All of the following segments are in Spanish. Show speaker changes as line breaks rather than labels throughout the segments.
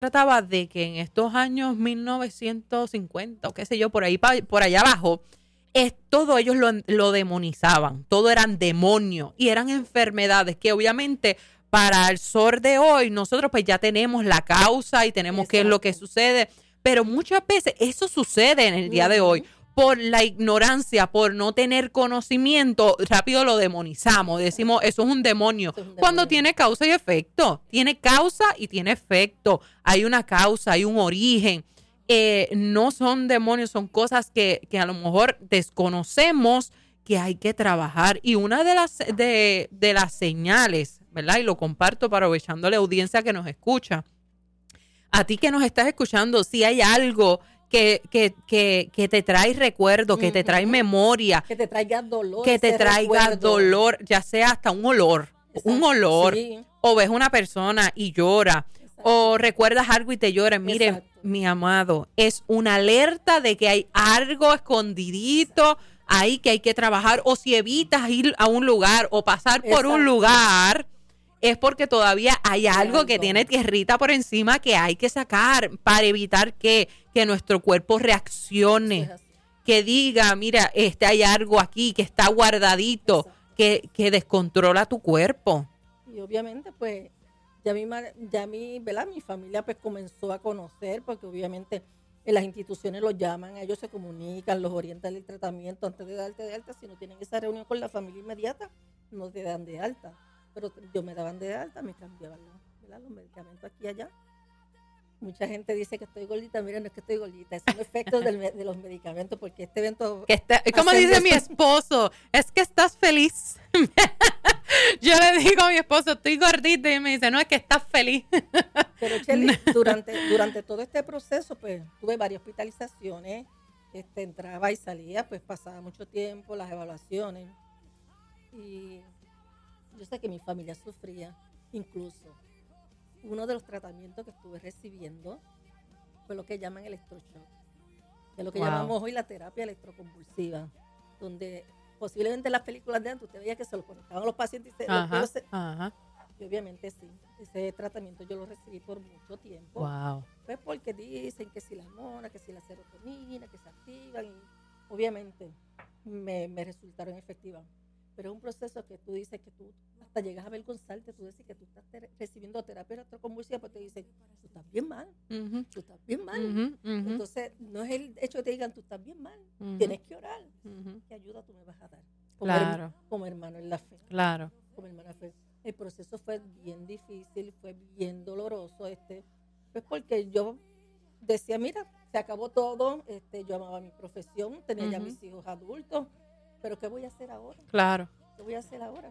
trataba de que en estos años 1950 o qué sé yo, por ahí por allá abajo, todo ellos lo demonizaban, todo eran demonios y eran enfermedades que obviamente para el sol de hoy nosotros pues ya tenemos la causa y tenemos qué es lo que sucede, pero muchas veces eso sucede en el día de hoy. Por la ignorancia, por no tener conocimiento, rápido lo demonizamos. Decimos, eso es un demonio. Cuando tiene causa y efecto. Tiene causa y tiene efecto. Hay una causa, hay un origen. No son demonios, son cosas que a lo mejor desconocemos que hay que trabajar. Y una de las señales, ¿verdad? Y lo comparto aprovechando la audiencia que nos escucha. A ti que nos estás escuchando, si hay algo que te trae recuerdo, que te trae memoria.
Que te traiga dolor.
Que te traiga dolor, ya sea hasta un olor. Exacto. Un olor. Sí. O ves una persona y llora. Exacto. O recuerdas algo y te llora. Mire, exacto, mi amado, es una alerta de que hay algo escondidito ahí que hay que trabajar. O si evitas ir a un lugar o pasar por un lugar, es porque todavía hay algo que tiene tierrita por encima que hay que sacar para evitar que nuestro cuerpo reaccione, que diga, mira, hay algo aquí que está guardadito, que descontrola tu cuerpo.
Y obviamente, pues, ¿verdad? Mi familia pues comenzó a conocer, porque obviamente en las instituciones los llaman, ellos se comunican, los orientan el tratamiento antes de darte de alta. Si no tienen esa reunión con la familia inmediata, no te dan de alta. Pero yo me daban de alta, me cambiaban los medicamentos aquí y allá. Mucha gente dice que estoy gordita. Mira, no es que estoy gordita, son efectos de los medicamentos, porque este evento...
Como dice mi esposo, es que estás feliz. Yo le digo a mi esposo, estoy gordita, y me dice, no, es que estás feliz.
Pero Chely, durante todo este proceso, pues, tuve varias hospitalizaciones, entraba y salía, pues pasaba mucho tiempo, las evaluaciones, y yo sé que mi familia sufría. Incluso uno de los tratamientos que estuve recibiendo fue lo que llaman electroshock, que es lo que llamamos hoy la terapia electroconvulsiva, donde posiblemente en las películas de antes usted veía que se lo conectaban a los pacientes y y obviamente sí, ese tratamiento yo lo recibí por mucho tiempo. Pues porque dicen que si las hormonas, que si la serotonina, que se activan, y obviamente me resultaron efectivas. Pero es un proceso que tú dices que tú hasta llegas a avergonzarte, tú dices que tú estás recibiendo terapia electroconvulsiva, pues te dicen, tú estás bien mal, tú estás bien mal. Entonces, no es el hecho de que te digan, tú estás bien mal, tienes que orar. ¿Qué ayuda tú me vas a dar? Como hermano en la fe.
Claro.
Como hermana fe. El proceso fue bien difícil, fue bien doloroso, pues porque yo decía, mira, se acabó todo, yo amaba mi profesión, tenía ya mis hijos adultos, pero ¿qué voy a hacer ahora?
Claro.
¿Qué voy a hacer ahora?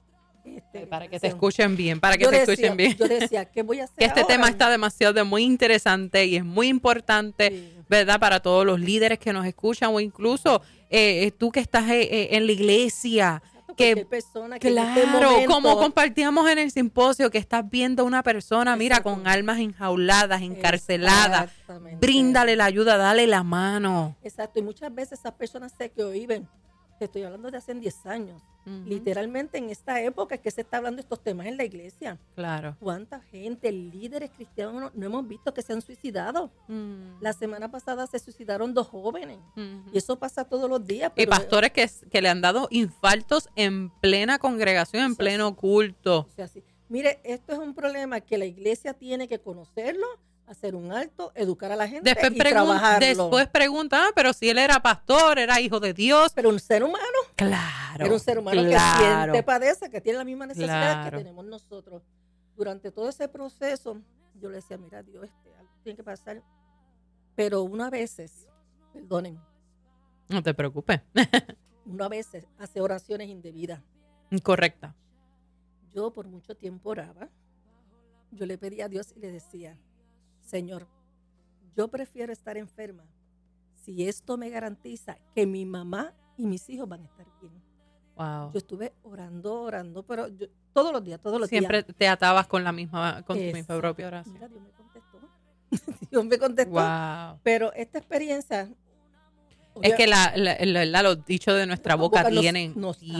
Para que te escuchen bien, escuchen bien.
Yo decía, ¿qué voy a hacer
que este
ahora?
tema está muy interesante y es muy importante, ¿verdad? Para todos los líderes que nos escuchan o incluso tú que estás en la iglesia.
Que persona que
claro, como compartíamos en el simposio, que estás viendo a una persona, mira, con almas enjauladas, encarceladas, bríndale la ayuda, dale la mano.
Exacto, y muchas veces esas personas se cohíben. Te estoy hablando de hace 10 años. Literalmente en esta época es que se está hablando de estos temas en la iglesia.
Claro.
¿Cuánta gente, líderes cristianos, no hemos visto que se han suicidado? La semana pasada se suicidaron 2 jóvenes. Y eso pasa todos los días.
Pero, y pastores que le han dado infartos en plena congregación, en pleno culto.
O sea, sí. Mire, esto es un problema que la iglesia tiene que conocerlo, hacer un alto, educar a la gente y trabajarlo.
Después pregunta, pero si él era pastor, era hijo de Dios.
Pero un ser humano.
Claro.
Era un ser humano que siente, padece, que tiene la misma necesidad que tenemos nosotros. Durante todo ese proceso, yo le decía, mira, Dios, algo tiene que pasar. Pero uno a veces, perdonen.
No te preocupes.
Uno a veces hace oraciones indebidas.
Incorrecta.
Yo por mucho tiempo oraba. Yo le pedía a Dios y le decía, Señor, yo prefiero estar enferma si esto me garantiza que mi mamá y mis hijos van a estar bien.
Wow.
Yo estuve orando, pero todos los días.
Siempre te atabas con tu misma propia oración.
Mira, Dios me contestó. Dios me contestó.
Wow.
Pero esta experiencia...
Es que los dichos de nuestra boca tienen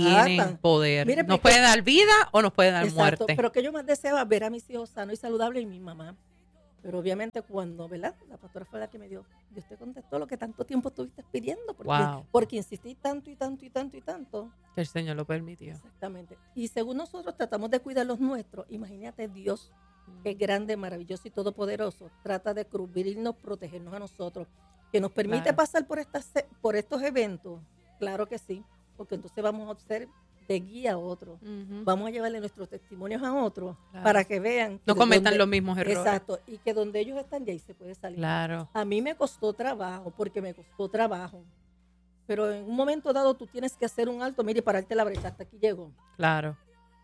poder. Mire, nos puede dar vida o nos puede dar muerte.
Pero que yo más deseaba ver a mis hijos sanos y saludables y mi mamá. Pero obviamente cuando, ¿verdad? La pastora fue la que me dio, Dios te contestó lo que tanto tiempo estuviste pidiendo,
Wow.
porque insistí tanto y tanto y tanto y tanto.
Que el Señor lo permitió.
Exactamente. Y según nosotros tratamos de cuidar los nuestros, imagínate Dios, que es grande, maravilloso y todopoderoso, trata de cubrirnos, protegernos a nosotros, que nos permite
Claro.
pasar por estos eventos, claro que sí, porque entonces vamos a ser de guía a otros,
Ujú.
vamos a llevarle nuestros testimonios a otros,
Claro.
para que vean. Que
No
de
cometan
donde-
los mismos errores.
Exacto, y que donde ellos están ya ahí se puede salir.
Claro.
A mí me costó trabajo, porque me costó trabajo, pero en un momento dado tú tienes que hacer un alto, mire, y pararte la brecha, hasta aquí llego.
Claro.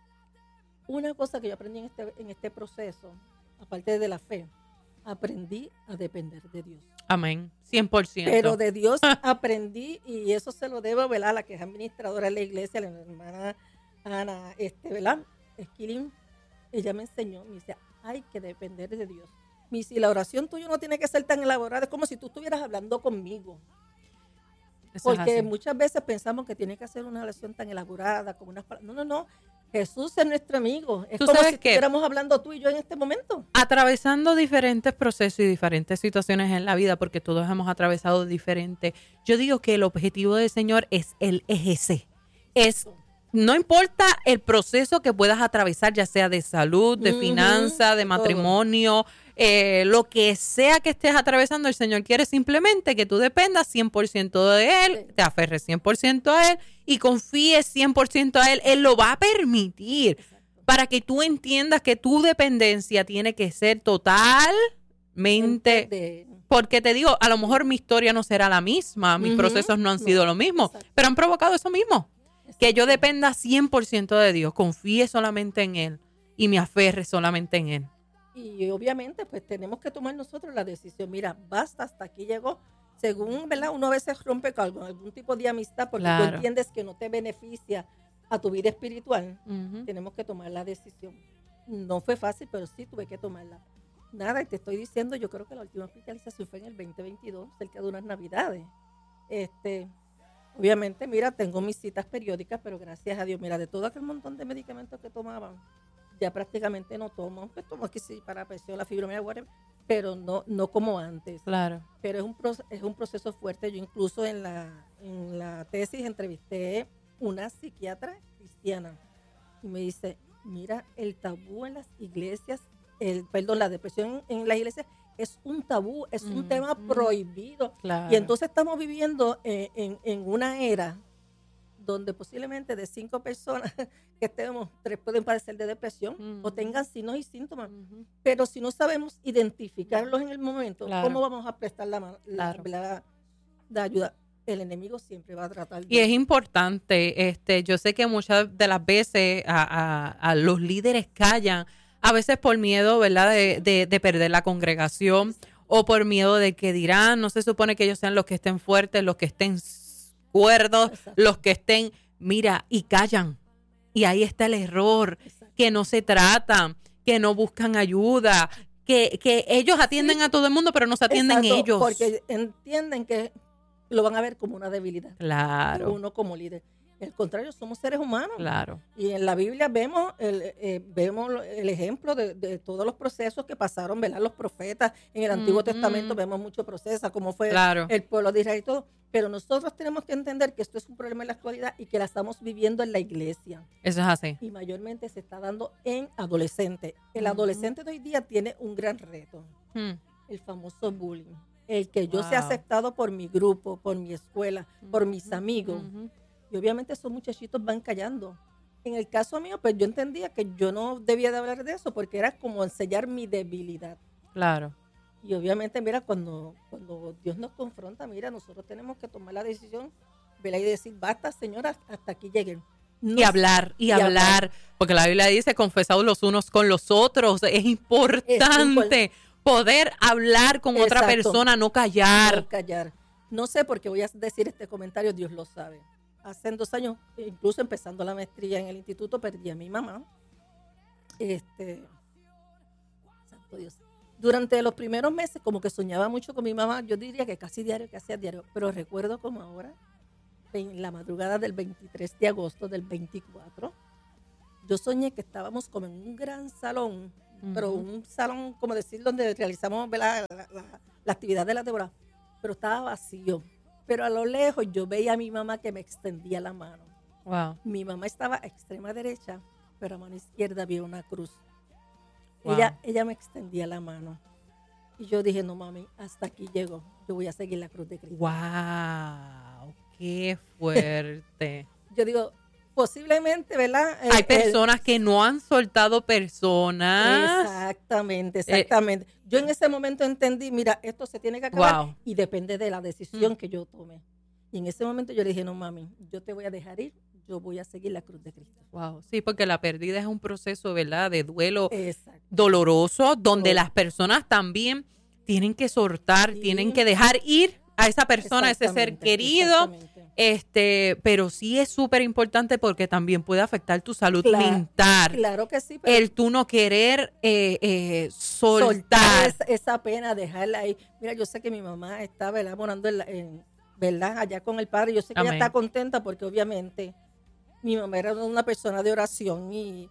Una cosa que yo aprendí en este proceso, aparte de la fe, aprendí a depender de Dios.
Amén. 100%.
Pero de Dios aprendí, y eso se lo debo, ¿verdad? A la que es administradora de la iglesia, la hermana Ana, ¿verdad? Esquilín, ella me enseñó, me dice, hay que depender de Dios. Me dice, y la oración tuya no tiene que ser tan elaborada, es como si tú estuvieras hablando conmigo.
Eso es
Porque
así.
muchas veces pensamos que tiene que ser una oración tan elaborada, como unas palabras. No, no, no. Jesús es nuestro amigo. Es
¿Tú
como
sabes
si
qué?
estuviéramos hablando tú y yo en este momento.
Atravesando diferentes procesos y diferentes situaciones en la vida, porque todos hemos atravesado diferentes. Yo digo que el objetivo del Señor es ese. No importa el proceso que puedas atravesar, ya sea de salud, de
Ujú,
finanzas, de
todo.
matrimonio, lo que sea que estés atravesando, el Señor quiere simplemente que tú dependas 100% de Él,
Sí.
te aferres 100% a Él y confíes 100% a Él. Él lo va a permitir
Exacto.
para que tú entiendas que tu dependencia tiene que ser totalmente...
De-
Porque te digo, a lo mejor mi historia no será la misma, mis
Ujú,
procesos no han
no,
sido lo mismo,
exacto.
pero han provocado eso mismo. Que yo
Exacto.
dependa 100% de Dios, confíe solamente en Él y me aferre solamente en Él.
Y obviamente, pues tenemos que tomar nosotros la decisión. Mira, basta, hasta aquí llegó. Según, ¿verdad? Uno a veces rompe con algún tipo de amistad porque
Claro.
tú entiendes que no te beneficia a tu vida espiritual.
Ujú.
Tenemos que tomar la decisión. No fue fácil, pero sí tuve que tomarla. Nada, y te estoy diciendo, yo creo que la última hospitalización fue en el 2022, cerca de unas navidades. Obviamente, mira, tengo mis citas periódicas, pero gracias a Dios, mira, de todo aquel montón de medicamentos que tomaban, ya prácticamente no tomo, aunque tomo aquí sí para la presión, la fibromialgia, whatever, pero no como antes.
Claro.
Pero es un proceso fuerte. Yo incluso en la tesis entrevisté una psiquiatra cristiana y me dice, mira, el tabú en las iglesias, la depresión en las iglesias es un tabú, es un tema prohibido.
Claro.
Y entonces estamos viviendo en una era donde posiblemente de 5 personas que estemos, 3 pueden padecer de depresión o tengan signos y síntomas.
Ujú.
Pero si no sabemos identificarlos en el momento,
Claro.
¿cómo vamos a prestar
Claro.
la ayuda? El enemigo siempre va a tratar de...
Y es importante, yo sé que muchas de las veces a los líderes callan, a veces por miedo, ¿verdad?, de perder la congregación o por miedo de que dirán, no se supone que ellos sean los que estén fuertes, los que estén cuerdos,
Exacto.
los que estén, mira, y callan. Y ahí está el error,
Exacto.
que no se tratan, que no buscan ayuda, que ellos atienden a todo el mundo, pero no se atienden
Exacto,
ellos.
porque entienden que lo van a ver como una debilidad.
Claro,
Uno como líder. Al contrario, somos seres humanos.
claro.
Y en la Biblia vemos el ejemplo de todos los procesos que pasaron, ¿verdad? Los profetas en el Antiguo Testamento vemos muchos procesos, como fue
Claro.
el pueblo de Israel y todo. Pero nosotros tenemos que entender que esto es un problema en la actualidad y que la estamos viviendo en la iglesia.
Eso es así.
Y mayormente se está dando en adolescentes. El adolescente de hoy día tiene un gran reto, el famoso bullying. El que yo sea
Wow.
aceptado por mi grupo, por mi escuela, por mis amigos. Y obviamente esos muchachitos van callando. En el caso mío, pues yo entendía que yo no debía de hablar de eso porque era como enseñar mi debilidad.
Claro.
Y obviamente, mira, cuando Dios nos confronta, mira, nosotros tenemos que tomar la decisión, ¿verdad? Y decir, basta, señora, hasta aquí lleguen. No
Y hablar, porque la Biblia dice, confesados los unos con los otros. Es importante poder hablar con otra
Exacto.
persona, no callar.
No callar. No sé por qué voy a decir este comentario, Dios lo sabe. Hace 2 años, incluso empezando la maestría en el instituto, perdí a mi mamá. Santo Dios. Durante los primeros meses, como que soñaba mucho con mi mamá, yo diría que casi diario, pero recuerdo como ahora, en la madrugada del 23 de agosto del 24, yo soñé que estábamos como en un gran salón pero un salón, como decir, donde realizamos, ¿verdad?, la actividad de la devoración, pero estaba vacío. Pero a lo lejos yo veía a mi mamá que me extendía la mano.
Wow.
Mi mamá estaba a extrema derecha, pero a mano izquierda había una cruz.
Wow.
Ella me extendía la mano. Y yo dije, no, mami, hasta aquí llego. Yo voy a seguir la cruz de Cristo.
Wow, qué fuerte.
Yo digo, posiblemente, ¿verdad?
Hay personas que no han soltado personas.
Exactamente. Yo en ese momento entendí, mira, esto se tiene que acabar
Wow.
y depende de la decisión que yo tome. Y en ese momento yo le dije, no, mami, yo te voy a dejar ir, yo voy a seguir la cruz de Cristo.
Wow, sí, porque la pérdida es un proceso, ¿verdad?, de duelo
Exacto.
doloroso, donde las personas también tienen que soltar,
Sí.
tienen que dejar ir a esa persona, a ese ser querido. Pero sí es súper importante porque también puede afectar tu salud mental.
Claro que sí. Pero
el tú no querer soltar
esa pena, dejarla ahí. Mira, yo sé que mi mamá está, ¿verdad?, morando ¿verdad?, allá con el Padre. Yo sé que ella está contenta porque obviamente mi mamá era una persona de oración y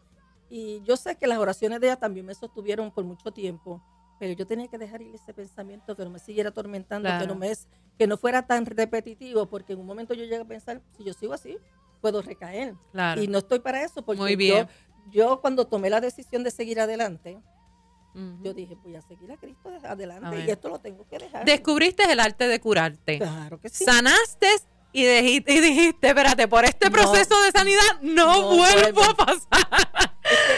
yo sé que las oraciones de ella también me sostuvieron por mucho tiempo. Pero yo tenía que dejar ir ese pensamiento, que no me siguiera atormentando,
claro,
que no fuera tan repetitivo, porque en un momento yo llegué a pensar, si yo sigo así, puedo recaer.
Claro.
Y no estoy para eso, porque
muy bien.
yo cuando tomé la decisión de seguir adelante, yo dije, voy a seguir a Cristo adelante. Amén. Y esto lo tengo que dejar.
Descubriste el arte de curarte.
Claro que sí.
Sanaste y dijiste, espérate, por este proceso de sanidad no vuelvo a pasar.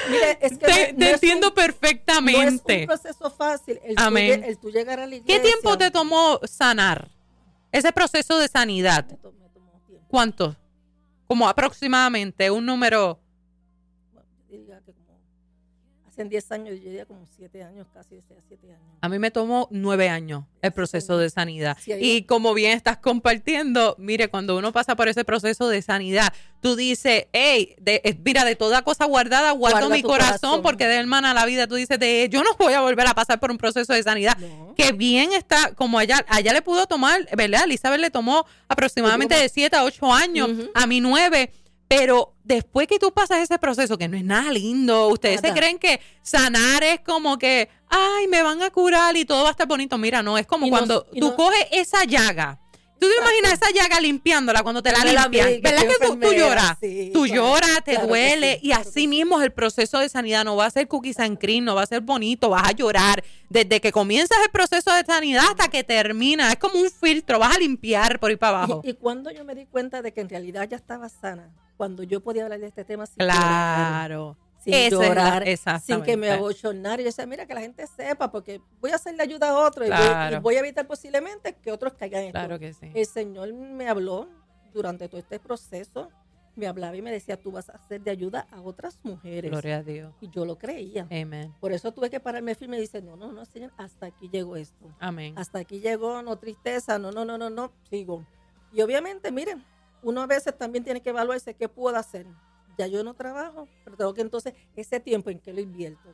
Es que te entiendo perfectamente.
No es un proceso fácil el tú llegar a la iglesia.
¿Qué tiempo te tomó sanar? Ese proceso de sanidad.
Me tomó tiempo.
¿Cuánto? Como aproximadamente, un número.
Bueno, yo diría que como hace 10 años, yo diría como 7 años, casi 7 años.
A mí me tomó 9 años el proceso de sanidad.
Sí,
y como bien estás compartiendo, mire, cuando uno pasa por ese proceso de sanidad, tú dices, hey, mira, de toda cosa guardada, guardo mi corazón, porque de hermana la vida, tú dices, yo no voy a volver a pasar por un proceso de sanidad. No. Que bien está, como allá le pudo tomar, ¿verdad? Elizabeth le tomó aproximadamente de 7 a 8 años, a mí 9. Pero después que tú pasas ese proceso, que no es nada lindo, ustedes se creen que sanar es como que, ay, me van a curar y todo va a estar bonito. Mira, no, es como cuando tú coges esa llaga. Tú te imaginas esa llaga limpiándola cuando te la limpian. ¿Verdad que tú lloras? Sí, tú lloras, te duele. Sí, y así mismo es el proceso de sanidad. No va a ser cookies and cream, no va a ser bonito, vas a llorar. Desde que comienzas el proceso de sanidad hasta que termina. Es como un filtro, vas a limpiar por ahí para abajo.
Y cuando yo me di cuenta de que en realidad ya estaba sana, cuando yo podía hablar de este tema sin
claro.
Sin llorar, sin que me abochornara. Y yo decía, mira, que la gente sepa, porque voy a hacerle ayuda a otros y voy a evitar posiblemente que otros caigan en esto.
Claro que sí.
El Señor me habló durante todo este proceso, me hablaba y me decía, tú vas a ser de ayuda a otras mujeres.
Gloria a Dios.
Y yo lo creía.
Amén.
Por eso tuve que pararme firme y dice, no, Señor, hasta aquí llegó esto.
Amén.
Hasta aquí llegó, no tristeza, no, sigo. Y obviamente, miren, uno a veces también tiene que evaluarse qué puedo hacer. Ya yo no trabajo, pero tengo que entonces ese tiempo en que lo invierto.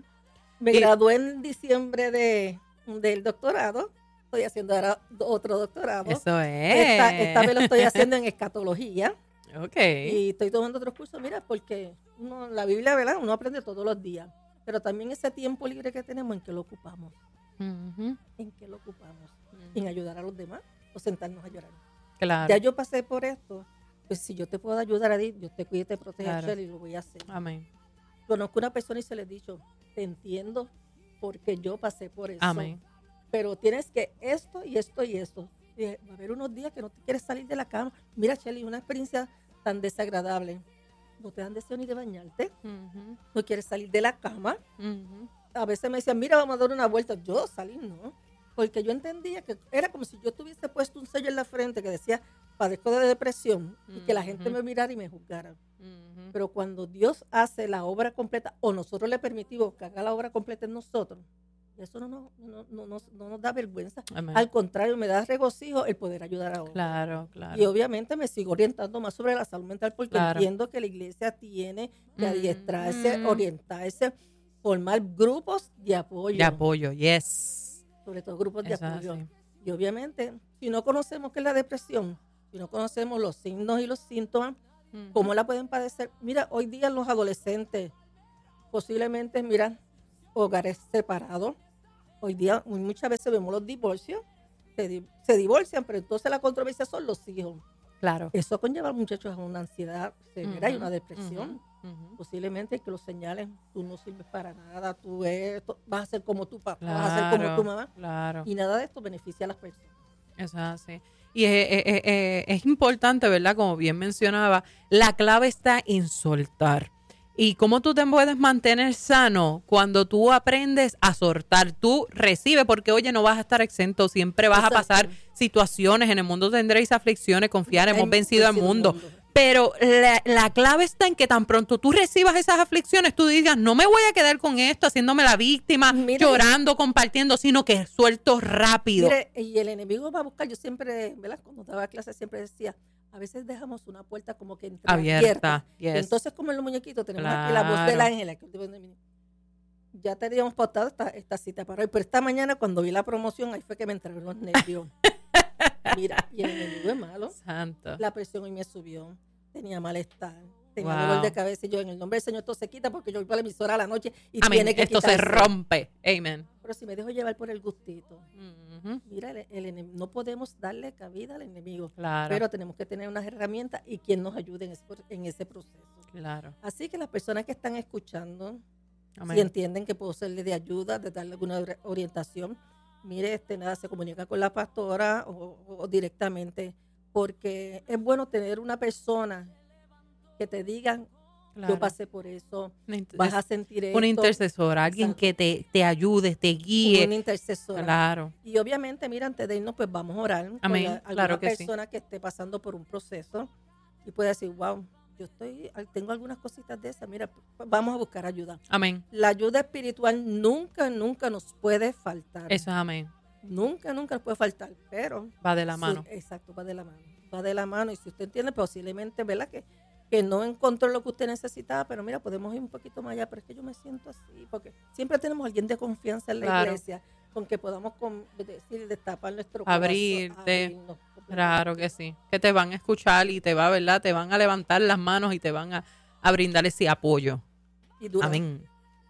Me gradué en diciembre del doctorado. Estoy haciendo ahora otro doctorado.
Eso es.
Esta vez lo estoy haciendo en escatología.
Okay.
Y estoy tomando otros cursos, mira, porque la Biblia, ¿verdad? Uno aprende todos los días. Pero también ese tiempo libre que tenemos, ¿en qué lo ocupamos? ¿En qué lo ocupamos? ¿En ayudar a los demás o sentarnos a llorar?
Claro.
Ya yo pasé por esto. Pues si yo te puedo ayudar a ti, Dios te cuide y te protege,
claro.
y lo voy a hacer.
Amén.
Conozco una persona y se le he dicho, te entiendo porque yo pasé por eso.
Amén.
Pero tienes que esto y esto y esto. Y va a haber unos días que no te quieres salir de la cama. Mira, Shelly, una experiencia tan desagradable. No te dan deseo ni de bañarte. No quieres salir de la cama. A veces me decían, mira, vamos a dar una vuelta. Yo salí, no. Porque yo entendía que era como si yo tuviese puesto un sello en la frente que decía, padezco de depresión, y que la gente me mirara y me juzgara. Pero cuando Dios hace la obra completa, o nosotros le permitimos que haga la obra completa en nosotros, eso no nos da vergüenza.
Amén.
Al contrario, me da regocijo el poder ayudar a otros.
Claro.
Y obviamente me sigo orientando más sobre la salud mental porque entiendo que la iglesia tiene que adiestrarse, orientarse, formar grupos de apoyo.
De apoyo, yes.
Sobre todo grupos de apoyo.
Así.
Y obviamente, si no conocemos qué es la depresión, si no conocemos los signos y los síntomas, ¿cómo la pueden padecer? Mira, hoy día los adolescentes, posiblemente, mira, hogares separados. Hoy día muchas veces vemos los divorcios, se divorcian, pero entonces la controversia son los hijos.
Claro.
Eso conlleva a muchachos a una ansiedad severa y una depresión.
Ujú.
Posiblemente que lo señalen, tú no sirves para nada, tú vas a ser como tu papá,
Claro,
vas a ser como tu mamá.
claro.
Y nada de esto beneficia a las personas.
Eso es así. Y es importante, ¿verdad? Como bien mencionaba, la clave está en soltar. Y cómo tú te puedes mantener sano cuando tú aprendes a soltar. Tú recibes, porque oye, no vas a estar exento, siempre vas a pasar situaciones. En el mundo tendréis aflicciones, confiar, hemos vencido al mundo. Pero la clave está en que tan pronto tú recibas esas aflicciones, tú digas, no me voy a quedar con esto, haciéndome la víctima, llorando, compartiendo, sino que suelto rápido.
Mire, y el enemigo va a buscar, yo siempre, ¿verdad? Cuando daba clase siempre decía, a veces dejamos una puerta como que
abierta. Yes.
Entonces, como en los muñequitos, tenemos aquí la voz del ángel. Ya teníamos pautado esta cita para hoy, pero esta mañana cuando vi la promoción, ahí fue que me entraron los nervios. Mira, y el enemigo es malo.
Santo.
La presión hoy me subió, tenía malestar, tenía dolor de cabeza, y yo en el nombre del Señor esto se quita porque yo voy para la emisora a la noche y
amén.
Tiene que
esto
quitarse.
Se rompe. Amén.
Pero si me dejo llevar por el gustito, mira, no podemos darle cabida al enemigo,
claro.
Pero tenemos que tener unas herramientas y quien nos ayude en ese proceso.
Claro.
Así que las personas que están escuchando,
amén.
Si entienden que puedo serle de ayuda, de darle alguna orientación, mire, nada, se comunica con la pastora o directamente, porque es bueno tener una persona que te diga, claro, yo pasé por eso, vas a sentir esto.
Una intercesora, alguien que te ayude, te guíe.
Una intercesora.
Claro.
Y obviamente, mira, antes de irnos, pues vamos a orar.
Amén.
Con alguna
claro que
persona que esté pasando por un proceso y pueda decir, wow, tengo algunas cositas de esas, mira, vamos a buscar ayuda.
Amén.
La ayuda espiritual nunca nos puede faltar.
Eso es amén.
Nunca nos puede faltar, pero
va de la mano.
Exacto, va de la mano. Va de la mano, y si usted entiende, posiblemente, ¿verdad? Que no encontró lo que usted necesitaba, pero mira, podemos ir un poquito más allá, pero es que yo me siento así, porque siempre tenemos alguien de confianza en la iglesia, con que podamos destapar nuestro corazón.
Abrirte. Claro que sí. Que te van a escuchar y te van a levantar las manos y te van a brindar ese apoyo. Amén.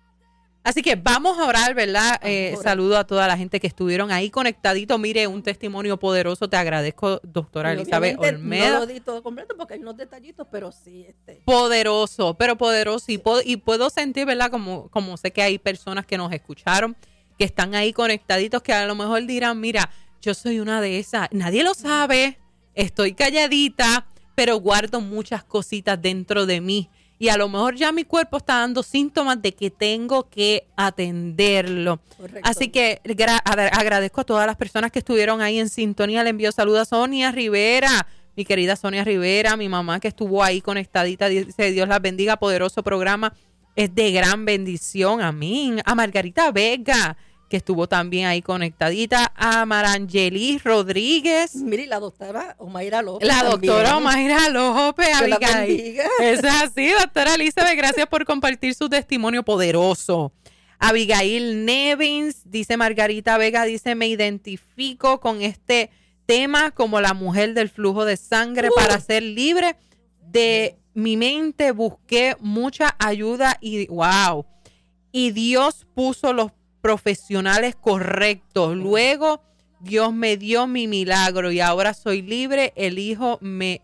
Así que vamos a orar, ¿verdad? Saludo a toda la gente que estuvieron ahí conectadito. Mire, un testimonio poderoso. Te agradezco, doctora Elizabeth Olmeda.
No lo di todo completo porque hay unos detallitos, pero sí.
Poderoso, pero poderoso. Sí. Y puedo sentir, ¿verdad? Como sé que hay personas que nos escucharon, que están ahí conectaditos, que a lo mejor dirán, mira, yo soy una de esas. Nadie lo sabe. Estoy calladita, pero guardo muchas cositas dentro de mí. Y a lo mejor ya mi cuerpo está dando síntomas de que tengo que atenderlo. Correcto. Así que agradezco a todas las personas que estuvieron ahí en sintonía. Le envío saludos a Sonia Rivera, mi querida Sonia Rivera, mi mamá que estuvo ahí conectadita. Dice, Dios las bendiga, poderoso programa. Es de gran bendición. Amén. A Margarita Vega, que estuvo también ahí conectadita, a Marangeli Rodríguez.
Mire, la doctora Omaira López.
La doctora Omaira López, Abigail. Es así, doctora Elizabeth, gracias por compartir su testimonio poderoso. Abigail Nevins, dice Margarita Vega, dice, me identifico con este tema como la mujer del flujo de sangre para ser libre de mi mente. Busqué mucha ayuda y wow. Y Dios puso los profesionales correctos. Luego Dios me dio mi milagro y ahora soy libre. El hijo me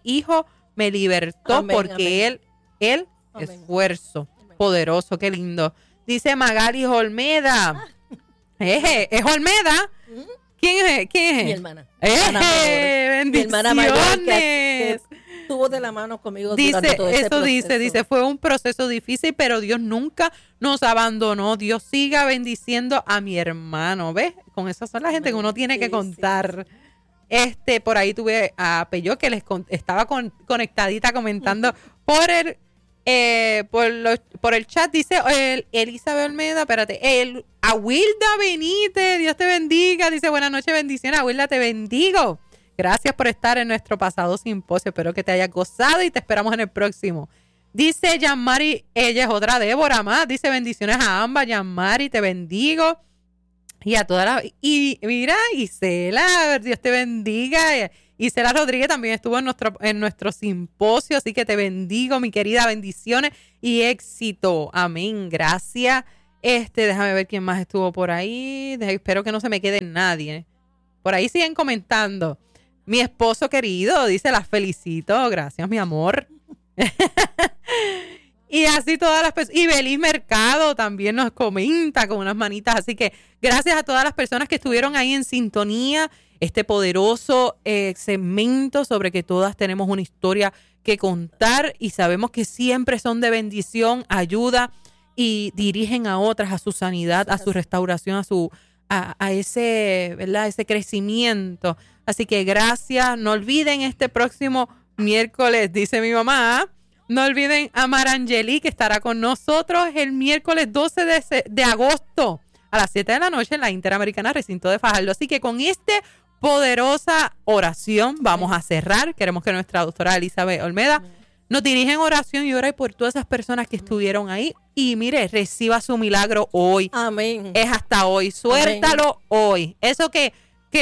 libertó. Amén, porque amén. él esfuerzo. Amén. Poderoso, qué lindo. Dice Magali Olmeda. ¿Es Olmeda? ¿Quién es?
Mi hermana.
Bendiciones.
Mi hermana mayor que estuvo de la mano conmigo durante todo ese proceso. Dice,
fue un proceso difícil, pero Dios nunca nos abandonó. Dios siga bendiciendo a mi hermano. ¿Ves? Con eso son la gente que uno tiene que contar. Sí. Por ahí tuve a Peyo que estaba conectadita comentando por el chat. Dice Elizabeth Olmeda, espérate, a Wilda Benítez, Dios te bendiga. Dice, buenas noches, bendiciones. A Wilda, te bendigo. Gracias por estar en nuestro pasado simposio. Espero que te hayas gozado y te esperamos en el próximo. Dice Yanmari, ella es otra Débora más. Dice, bendiciones a ambas. Yanmari, te bendigo. Y a todas las... Y mira, Isela, Dios te bendiga. Isela Rodríguez también estuvo en nuestro simposio. Así que te bendigo, mi querida. Bendiciones y éxito. Amén. Gracias. Déjame ver quién más estuvo por ahí. Espero que no se me quede nadie. Por ahí siguen comentando. Mi esposo querido dice, las felicito. Gracias, mi amor. Y así todas las personas. Y Belis Mercado también nos comenta con unas manitas. Así que gracias a todas las personas que estuvieron ahí en sintonía. Este poderoso segmento sobre que todas tenemos una historia que contar. Y sabemos que siempre son de bendición, ayuda y dirigen a otras a su sanidad, a su restauración, a ese, ¿verdad? Ese crecimiento. Así que gracias. No olviden este próximo miércoles, dice mi mamá. No olviden a Marangeli, que estará con nosotros el miércoles 12 de agosto a las 7 de la noche en la Interamericana Recinto de Fajardo. Así que con esta poderosa oración vamos a cerrar. Queremos que nuestra doctora Elizabeth Olmeda nos dirija en oración y ore por todas esas personas que estuvieron ahí. Y mire, reciba su milagro hoy.
Amén.
Es hasta hoy. Suéltalo hoy. Eso que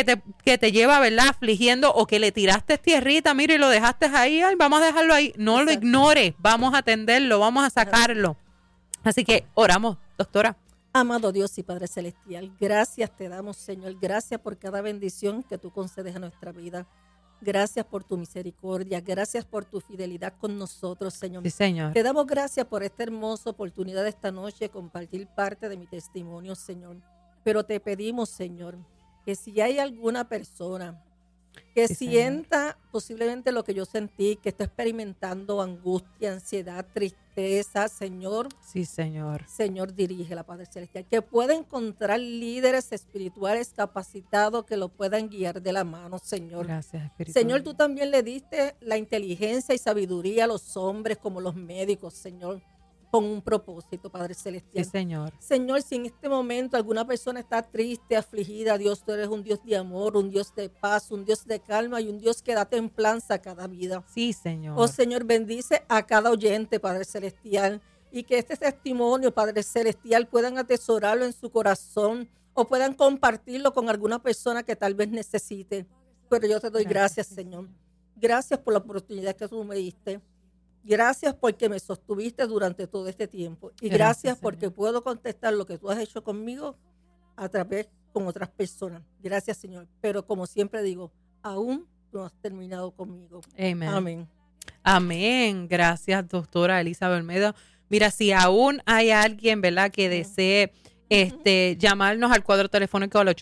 te lleva, ¿verdad?, afligiendo, o que le tiraste tierrita, mire, y lo dejaste ahí, ay, vamos a dejarlo ahí. No lo ignores, vamos a atenderlo, vamos a sacarlo. Así que oramos, doctora.
Amado Dios y Padre Celestial, gracias te damos, Señor. Gracias por cada bendición que tú concedes a nuestra vida. Gracias por tu misericordia. Gracias por tu fidelidad con nosotros, Señor.
Sí, Señor.
Te damos gracias por esta hermosa oportunidad de esta noche de compartir parte de mi testimonio, Señor. Pero te pedimos, Señor, que si hay alguna persona que sienta posiblemente lo que yo sentí, que está experimentando angustia, ansiedad, tristeza, Señor.
Sí, Señor.
Señor, dirígela, Padre Celestial. Que pueda encontrar líderes espirituales capacitados que lo puedan guiar de la mano, Señor.
Gracias, Espíritu.
Señor, tú también le diste la inteligencia y sabiduría a los hombres como los médicos, Señor, con un propósito, Padre Celestial.
Sí, Señor.
Señor, si en este momento alguna persona está triste, afligida, Dios, tú eres un Dios de amor, un Dios de paz, un Dios de calma y un Dios que da templanza a cada vida.
Sí, Señor.
Oh, Señor, bendice a cada oyente, Padre Celestial, y que este testimonio, Padre Celestial, puedan atesorarlo en su corazón o puedan compartirlo con alguna persona que tal vez necesite. Pero yo te doy gracias, Señor. Gracias por la oportunidad que tú me diste. Gracias porque me sostuviste durante todo este tiempo. Y gracias porque puedo contestar lo que tú has hecho conmigo a través con otras personas. Gracias, Señor. Pero como siempre digo, aún no has terminado conmigo.
Amén.
Amén.
Amén. Gracias, doctora Elizabeth Olmeda. Mira, si aún hay alguien, ¿verdad?, que desee llamarnos al cuadro telefónico al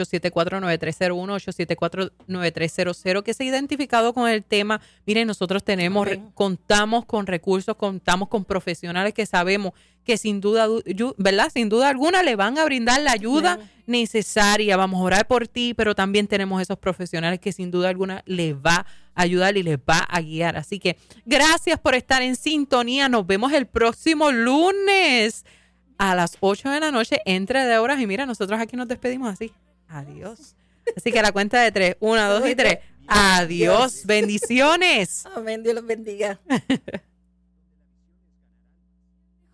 874-9301, 874-9300, que se ha identificado con el tema. Miren, nosotros contamos con recursos, contamos con profesionales que sabemos que sin duda, ¿verdad?, sin duda alguna le van a brindar la ayuda necesaria. Vamos a orar por ti, pero también tenemos esos profesionales que sin duda alguna les va a ayudar y les va a guiar. Así que gracias por estar en sintonía. Nos vemos el próximo lunes a las 8 de la noche, entre de horas. Y mira, nosotros aquí nos despedimos así. Adiós. Así que a la cuenta de 3, 1, 2 y 3. Adiós. Bendiciones.
Amén. Dios los bendiga.